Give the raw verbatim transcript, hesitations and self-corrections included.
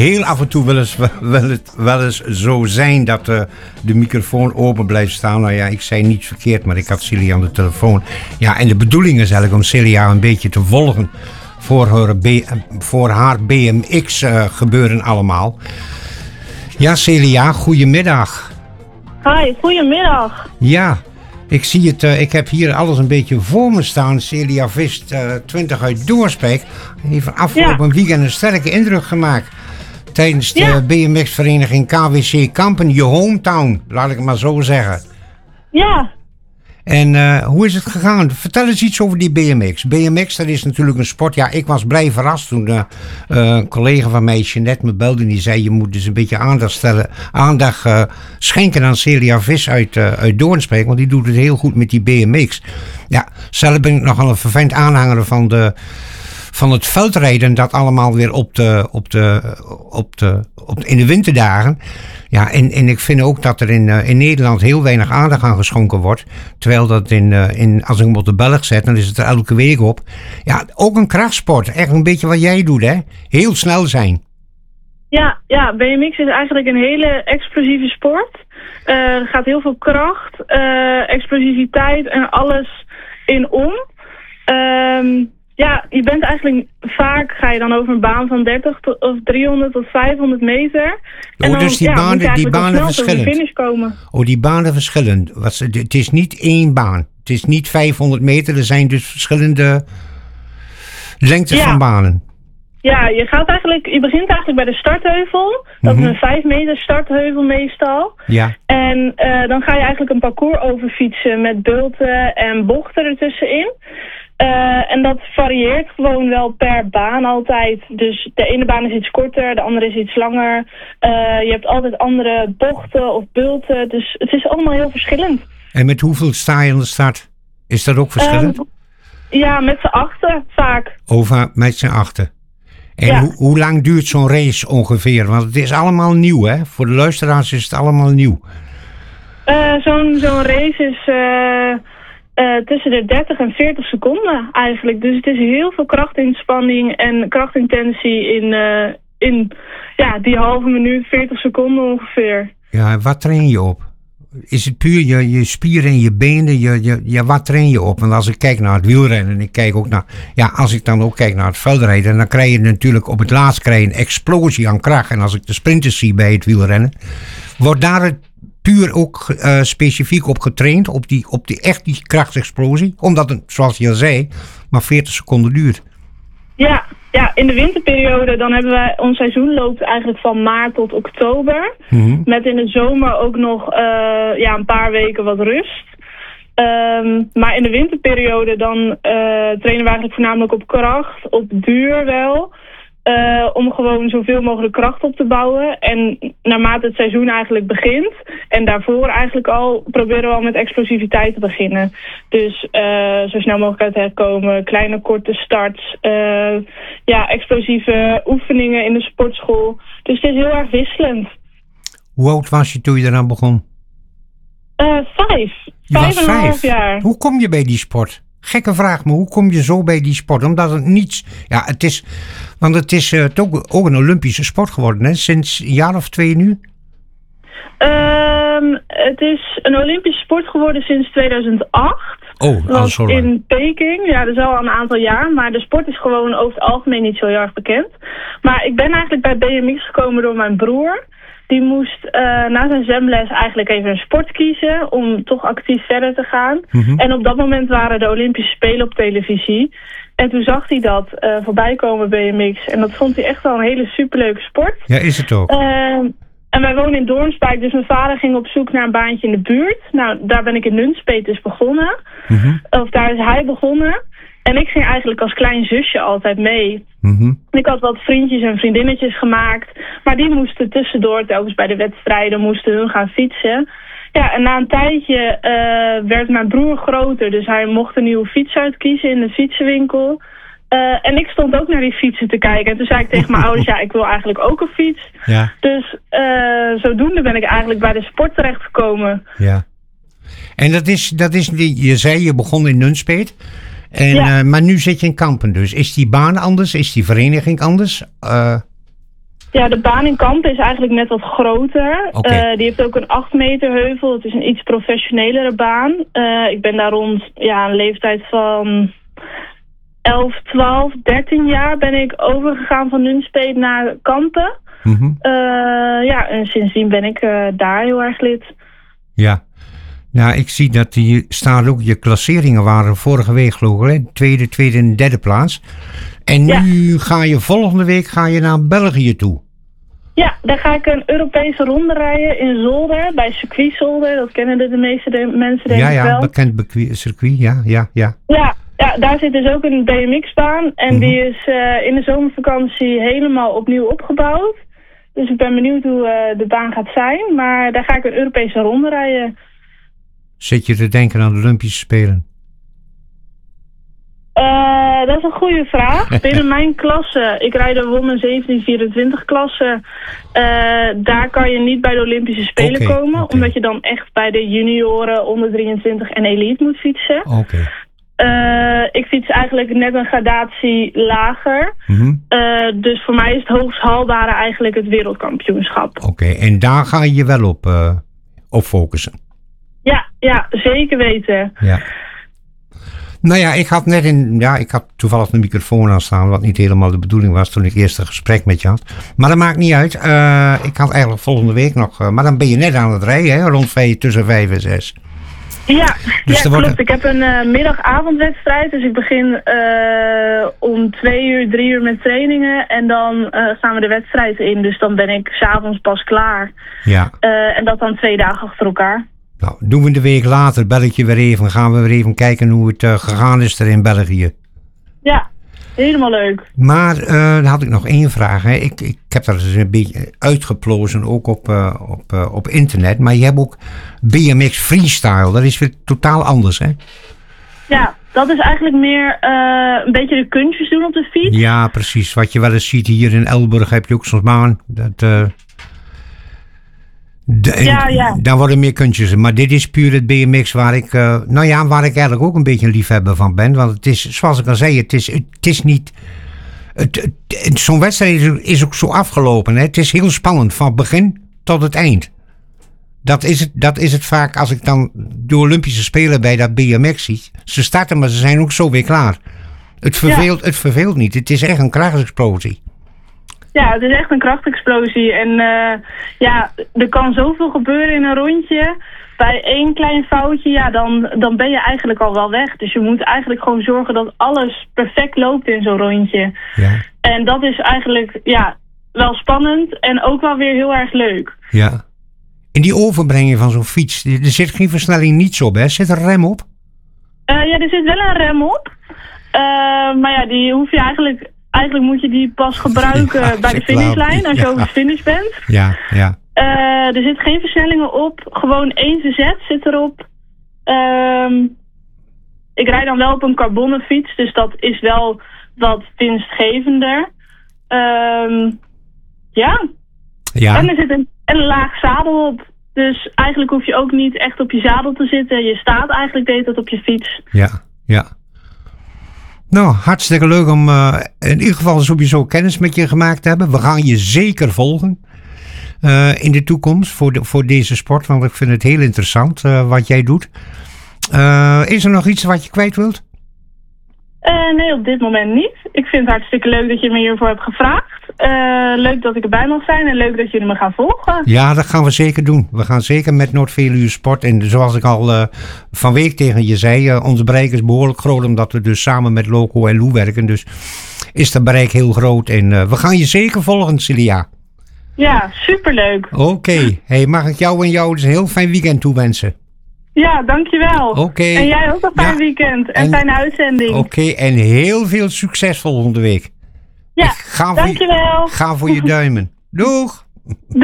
heel af en toe wil, eens, wil het wel eens zo zijn dat uh, de microfoon open blijft staan. Nou ja, ik zei niets verkeerd, maar ik had Celia aan de telefoon. Ja, en de bedoeling is eigenlijk om Celia een beetje te volgen voor haar, B, voor haar B M X uh, gebeuren allemaal. Ja, Celia, goedemiddag. Hi, goedemiddag. Ja, ik zie het. Uh, ik heb hier alles een beetje voor me staan. Celia Vist, uh, twintig uit Doornspijk. Heeft afgelopen ja. weekend een sterke indruk gemaakt. Tijdens de ja. B M X-vereniging K W C Kampen, je hometown, laat ik het maar zo zeggen. Ja. En uh, hoe is het gegaan? Vertel eens iets over die B M X. B M X, dat is natuurlijk een sport. Ja, ik was blij verrast toen uh, uh, een collega van mij, Jeanette, me belde. Die zei, je moet dus een beetje aandacht stellen, aandacht uh, schenken aan Celia Vis uit, uh, uit Doornspijk. Want die doet het heel goed met die B M X. Ja, zelf ben ik nogal een vervent aanhanger van de... van het veldrijden, dat allemaal weer op de, op de, op de, op de, in de winterdagen. Ja, en, en ik vind ook dat er in, uh, in Nederland heel weinig aandacht aan geschonken wordt. Terwijl dat in, uh, in, als ik hem op de Belg zet, dan is het er elke week op. Ja, ook een krachtsport. Echt een beetje wat jij doet, hè? Heel snel zijn. Ja, ja, B M X is eigenlijk een hele explosieve sport. Uh, er gaat heel veel kracht, uh, explosiviteit en alles in om. Um, Ja, je bent eigenlijk vaak, ga je dan over een baan van dertig tot, of driehonderd tot vijfhonderd meter. Oh, en dan, dus die ja, banen, die banen verschillen. De finish komen. Oh, die banen verschillen. Wat, het is niet één baan. Het is niet vijfhonderd meter. Er zijn dus verschillende lengtes ja. van banen. Ja, je gaat eigenlijk, je begint eigenlijk bij de startheuvel. Dat mm-hmm. is een vijf meter startheuvel meestal. Ja. En uh, dan ga je eigenlijk een parcours overfietsen met bulten en bochten ertussenin. Uh, en dat varieert gewoon wel per baan altijd. Dus de ene baan is iets korter, de andere is iets langer. Uh, je hebt altijd andere bochten of bulten. Dus het is allemaal heel verschillend. En met hoeveel sta je aan de start? Is dat ook verschillend? Um, ja, met z'n achten vaak. Over met z'n achten. En ja. ho- hoe lang duurt zo'n race ongeveer? Want het is allemaal nieuw, hè? Voor de luisteraars is het allemaal nieuw. Uh, zo'n, zo'n race is... Uh, Uh, tussen de dertig en veertig seconden eigenlijk. Dus het is heel veel krachtinspanning en krachtintensie in, uh, in ja, die halve minuut, veertig seconden ongeveer. Ja, wat train je op? Is het puur je, je spieren en je benen? Je, je, ja, wat train je op? Want als ik kijk naar het wielrennen en ik kijk ook naar... Ja, als ik dan ook kijk naar het veldrijden, dan krijg je natuurlijk op het laatst krijg je een explosie aan kracht. En als ik de sprinters zie bij het wielrennen, wordt daar het puur ook uh, specifiek op getraind, op die, op die echt die krachtsexplosie, omdat het, zoals je al zei, maar veertig seconden duurt. Ja, ja, in de winterperiode dan hebben wij, ons seizoen loopt eigenlijk van maart tot oktober. Mm-hmm. Met in de zomer ook nog uh, ja, een paar weken wat rust. Um, maar in de winterperiode dan uh, trainen we eigenlijk voornamelijk op kracht, op duur wel. Uh, om gewoon zoveel mogelijk kracht op te bouwen. En naarmate het seizoen eigenlijk begint, en daarvoor eigenlijk al, proberen we al met explosiviteit te beginnen. Dus uh, zo snel mogelijk uit herkomen, kleine korte starts, uh, ja, explosieve oefeningen in de sportschool. Dus het is heel erg wisselend. Hoe oud was je toen je eraan begon? Uh, vijf. Je vijf en een vijf. half jaar. Hoe kom je bij die sport? Gekke vraag, maar hoe kom je zo bij die sport? Omdat het niets... Ja, het is... Want het is uh, ook, ook een Olympische sport geworden, hè? Sinds een jaar of twee nu? Um, het is een Olympische sport geworden sinds tweeduizend acht. Oh, al zo lang. In Peking. Ja, dat is al een aantal jaar. Maar de sport is gewoon over het algemeen niet zo heel erg bekend. Maar ik ben eigenlijk bij B M X gekomen door mijn broer. Die moest uh, na zijn zwemles eigenlijk even een sport kiezen om toch actief verder te gaan. Mm-hmm. En op dat moment waren de Olympische Spelen op televisie. En toen zag hij dat uh, voorbij komen B M X. En dat vond hij echt wel een hele superleuke sport. Ja, is het ook. Uh, en wij wonen in Doornspijk, dus mijn vader ging op zoek naar een baantje in de buurt. Nou, daar ben ik in Nunspeet dus begonnen. Mm-hmm. Of daar is hij begonnen. En ik ging eigenlijk als klein zusje altijd mee. Mm-hmm. Ik had wat vriendjes en vriendinnetjes gemaakt. Maar die moesten tussendoor, telkens bij de wedstrijden, moesten hun gaan fietsen. Ja, en na een tijdje uh, werd mijn broer groter. Dus hij mocht een nieuwe fiets uitkiezen in de fietsenwinkel. Uh, en ik stond ook naar die fietsen te kijken. En toen zei ik tegen mijn ouders, ja, ik wil eigenlijk ook een fiets. Ja. Dus uh, zodoende ben ik eigenlijk bij de sport terechtgekomen. Ja. En dat is, dat is die, je zei, je begon in Nunspeet. En, ja. uh, maar nu zit je in Kampen dus. Is die baan anders? Is die vereniging anders? Uh... Ja, de baan in Kampen is eigenlijk net wat groter. Okay. Uh, die heeft ook een acht meter heuvel. Het is een iets professionelere baan. Uh, ik ben daar rond ja, een leeftijd van elf, twaalf, dertien jaar ben ik overgegaan van Nunspeet naar Kampen. Mm-hmm. Uh, ja, en sindsdien ben ik uh, daar heel erg lid. Ja. Ja, ik zie dat die staan ook, je klasseringen waren vorige week geloof ik, hè? Tweede, tweede en derde plaats. En nu ja. ga je volgende week ga je naar België toe. Ja, daar ga ik een Europese ronde rijden in Zolder, bij circuit Zolder. Dat kennen de, de meeste de mensen denk ja, ik ja, wel. Ja, bekend bequi- circuit, ja, ja, ja. Ja, ja, daar zit dus ook een B M X-baan. En mm-hmm. die is uh, in de zomervakantie helemaal opnieuw opgebouwd. Dus ik ben benieuwd hoe uh, de baan gaat zijn. Maar daar ga ik een Europese ronde rijden. Zit je te denken aan de Olympische Spelen? Uh, dat is een goede vraag. Binnen mijn klasse, ik rijd de Women zeventien vierentwintig klasse. Uh, daar kan je niet bij de Olympische Spelen okay, komen. Okay. Omdat je dan echt bij de junioren, onder drieëntwintig en elite moet fietsen. Okay. Uh, ik fiets eigenlijk net een gradatie lager. Mm-hmm. Uh, dus voor mij is het hoogst haalbare eigenlijk het wereldkampioenschap. Oké, okay, en daar ga je je wel op, uh, op focussen? Ja, ja, zeker weten. Ja. Nou ja, ik had net in, ja, ik had toevallig de microfoon aan staan, wat niet helemaal de bedoeling was toen ik eerst een gesprek met je had. Maar dat maakt niet uit. Uh, ik had eigenlijk volgende week nog, uh, maar dan ben je net aan het rijden, hè, rond vijf, tussen vijf en zes. Ja, dus ja klopt. Wordt... Ik heb een uh, middag-avondwedstrijd, dus ik begin uh, om twee uur, drie uur met trainingen en dan uh, gaan we de wedstrijd in. Dus dan ben ik 's avonds pas klaar. Ja. Uh, en dat dan twee dagen achter elkaar. Nou, doen we de week later, bel ik je weer even, gaan we weer even kijken hoe het uh, gegaan is er in België. Ja, helemaal leuk. Maar uh, dan had ik nog één vraag. Hè. Ik, ik heb daar eens een beetje uitgeplozen, ook op, uh, op, uh, op internet. Maar je hebt ook B M X Freestyle, dat is weer totaal anders, hè? Ja, dat is eigenlijk meer uh, een beetje de kunstjes doen op de fiets. Ja, precies. Wat je wel eens ziet hier in Elburg heb je ook soms baan. Dat... Uh, De, ja, ja. Daar worden meer kunstjes. Maar dit is puur het B M X waar ik, uh, nou ja, waar ik eigenlijk ook een beetje een liefhebber van ben. Want het is, zoals ik al zei, het is, het is niet... Het, het, zo'n wedstrijd is, is ook zo afgelopen. Hè? Het is heel spannend, van begin tot het eind. Dat is het, dat is het vaak als ik dan de Olympische Spelen bij dat B M X zie. Ze starten, maar ze zijn ook zo weer klaar. Het verveelt, ja. het verveelt niet. Het is echt een krachtexplosie. Ja, het is echt een krachtexplosie. En uh, ja, er kan zoveel gebeuren in een rondje. Bij één klein foutje, ja, dan, dan ben je eigenlijk al wel weg. Dus je moet eigenlijk gewoon zorgen dat alles perfect loopt in zo'n rondje. Ja. En dat is eigenlijk, ja, wel spannend en ook wel weer heel erg leuk. Ja. En die overbrenging van zo'n fiets, er zit geen versnelling niets op, hè? Zit er een rem op? Uh, ja, er zit wel een rem op. Uh, maar ja, die hoef je eigenlijk... Eigenlijk moet je die pas gebruiken ja, bij de finishlijn als je ja. over de finish bent. Ja, ja. Uh, er zit geen versnellingen op. Gewoon één verzet zit erop. Um, ik rijd dan wel op een carbonnen fiets, dus dat is wel wat winstgevender. Um, ja. ja. En er zit een, een laag zadel op. Dus eigenlijk hoef je ook niet echt op je zadel te zitten. Je staat eigenlijk de hele tijd op je fiets. Ja, ja. Nou, hartstikke leuk om uh, in ieder geval sowieso kennis met je gemaakt te hebben. We gaan je zeker volgen uh, in de toekomst voor, de, voor deze sport. Want ik vind het heel interessant uh, wat jij doet. Uh, is er nog iets wat je kwijt wilt? Uh, nee, op dit moment niet. Ik vind het hartstikke leuk dat je me hiervoor hebt gevraagd. Uh, leuk dat ik erbij mag zijn en leuk dat jullie me gaan volgen. Ja, dat gaan we zeker doen. We gaan zeker met Noord-Veluwe Sport. En zoals ik al uh, van week tegen je zei, uh, onze bereik is behoorlijk groot. Omdat we dus samen met Loco en Lou werken. Dus is dat bereik heel groot. En uh, we gaan je zeker volgen, Cilia. Ja, superleuk. Oké. Okay. Hey, mag ik jou en jou dus een heel fijn weekend toewensen? Ja, dankjewel. Oké. Okay. En jij ook een fijn ja. weekend en, en fijne uitzending. Oké, okay. En heel veel succes volgende week. Ja, ga dankjewel. Voor je, ga voor je duimen. Doeg!